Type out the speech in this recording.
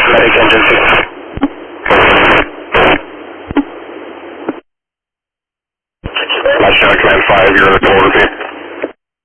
Medic engine 6. Lifeguard Command 5, you're in the quarter,